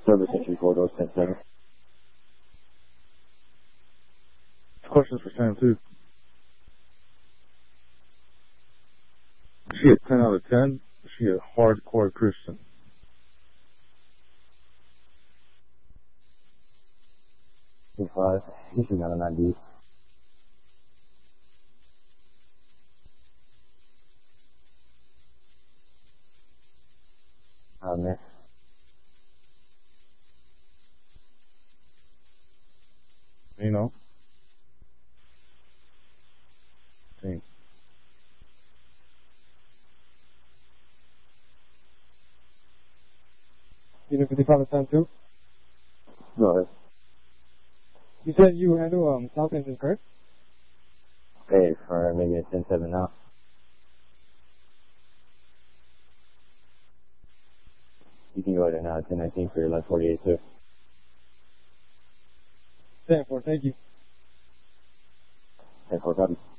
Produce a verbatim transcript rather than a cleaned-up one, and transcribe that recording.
Service entry corridor ten seven. Questions for Sam two. Is she a ten out of ten? Is she a hardcore Christian? two five. She's not an I D. Uh, miss. You know? Team. Unit fifty-five Sam two. Go ahead. You said you handle um, South Engine, correct? Okay, for maybe a ten seven now. You can go ahead and uh, ten nineteen for your left forty-eight too. ten four, thank you. ten four, copy.